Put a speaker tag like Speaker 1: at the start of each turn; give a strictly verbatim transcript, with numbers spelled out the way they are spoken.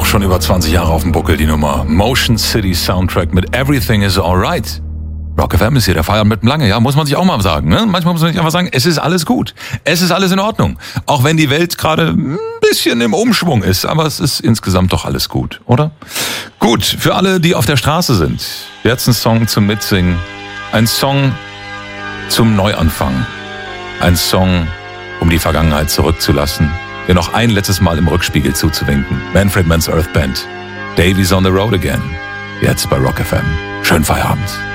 Speaker 1: Auch schon über zwanzig Jahre auf dem Buckel, die Nummer. Motion City Soundtrack mit Everything is Alright. Rock F M ist hier, der Feierabend mit dem Lange, ja, muss man sich auch mal sagen. Ne? Manchmal muss man sich einfach sagen, es ist alles gut. Es ist alles in Ordnung. Auch wenn die Welt gerade ein bisschen im Umschwung ist, aber es ist insgesamt doch alles gut, oder? Gut, für alle, die auf der Straße sind, jetzt ein Song zum Mitsingen, ein Song zum Neuanfang, ein Song, um die Vergangenheit zurückzulassen, dir noch ein letztes Mal im Rückspiegel zuzuwinken. Manfred Mann's Earth Band, Davy's on the Road Again, jetzt bei Rock F M. Schönen Feierabend.